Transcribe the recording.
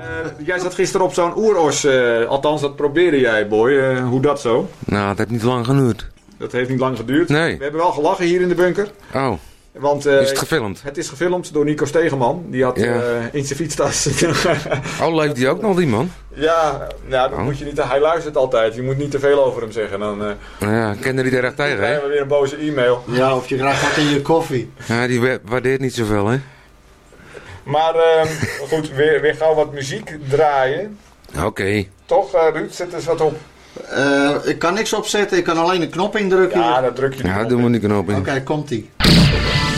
Jij zat gisteren op zo'n oeros, althans dat probeerde jij, boy. Hoe dat zo? Nou, het heeft niet lang geduurd. Dat heeft niet lang geduurd. Nee. We hebben wel gelachen hier in de bunker. Oh, Want, is het gefilmd? Het is gefilmd door Nico Stegeman. Die had in zijn fietstas... Oh, leeft die ook nog, die man? Ja, nou, dan moet je niet... Hij luistert altijd. Je moet niet te veel over hem zeggen. Dan Ja, kende die er echt tegen, hè? krijgen we weer een boze e-mail. Ja, of je krijgt wat in je koffie. Ja, die waardeert niet zoveel, hè? Maar goed, weer gauw wat muziek draaien. Oké. Toch, Ruud? Zet eens wat op. Ik kan niks opzetten, ik kan alleen een knop indrukken. Ja, dat druk je Ja, doen we die knop in. Oké, komt-ie.